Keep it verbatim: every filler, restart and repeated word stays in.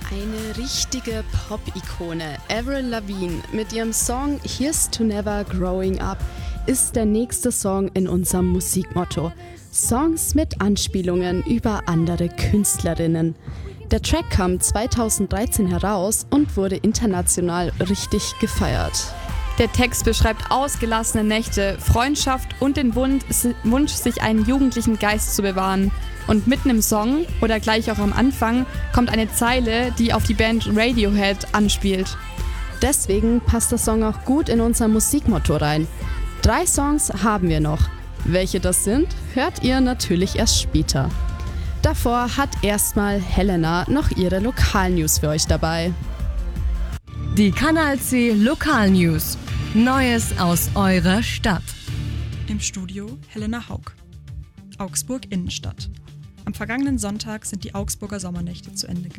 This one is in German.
Eine richtige Pop-Ikone, Avril Lavigne, mit ihrem Song Here's to Never Growing Up ist der nächste Song in unserem Musikmotto. Songs mit Anspielungen über andere Künstlerinnen. Der Track kam zweitausenddreizehn heraus und wurde international richtig gefeiert. Der Text beschreibt ausgelassene Nächte, Freundschaft und den Wunsch, Wunsch, sich einen jugendlichen Geist zu bewahren. Und mitten im Song, oder gleich auch am Anfang, kommt eine Zeile, die auf die Band Radiohead anspielt. Deswegen passt der Song auch gut in unser Musikmotto rein. Drei Songs haben wir noch. Welche das sind, hört ihr natürlich erst später. Davor hat erstmal Helena noch ihre Lokalnews für euch dabei. Die Kanal C Lokalnews. Neues aus eurer Stadt. Im Studio Helena Haug. Augsburg Innenstadt. Am vergangenen Sonntag sind die Augsburger Sommernächte zu Ende gegangen.